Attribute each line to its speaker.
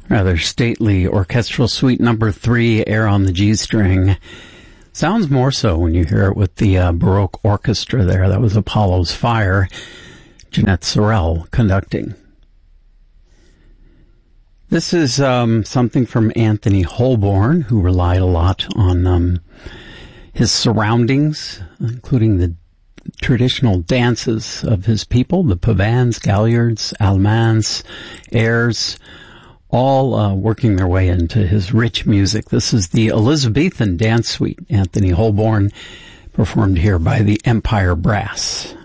Speaker 1: Rather stately orchestral suite number 3, Air on the G string. Sounds more so when you hear it with the Baroque orchestra there. That was Apollo's Fire. Jeanette Sorrell conducting. This is something from Anthony Holborn, who relied a lot on his surroundings, including the traditional dances of his people, the pavans, galliards, allemans, airs, all working their way into his rich music. This is the Elizabethan Dance Suite, Anthony Holborn, performed here by the Empire Brass.